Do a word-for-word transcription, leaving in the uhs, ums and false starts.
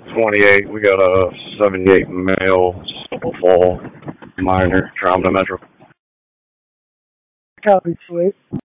twenty-eight. We got a seventy-eight male, fall minor, trauma metro. Copy, sweet.